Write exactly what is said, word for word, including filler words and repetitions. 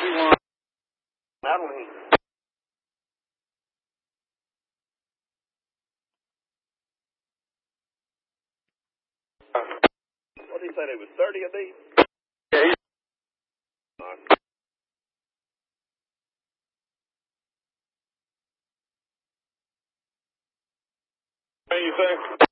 thirty-one. Madeline. What did he say? They was thirty a day? Yeah. What do you say?